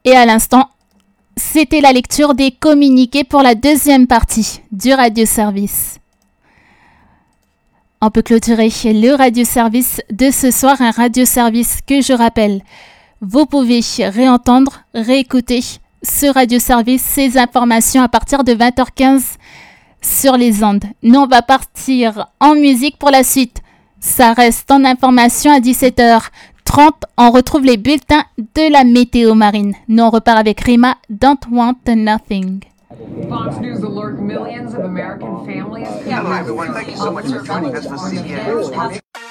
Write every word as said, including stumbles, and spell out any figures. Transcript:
Et à l'instant, c'était la lecture des communiqués pour la deuxième partie du radioservice. On peut clôturer le radioservice de ce soir, un radioservice que je rappelle, vous pouvez réentendre, réécouter ce radioservice, ces informations à partir de vingt heures quinze sur les ondes. Nous, on va partir en musique pour la suite. Ça reste en information à dix-sept heures trente. On retrouve les bulletins de la météo marine. Nous, on repart avec Rima, Don't Want Nothing. Fox News alert millions of American families. Hello, everyone. Thank you so much for joining us for C B S.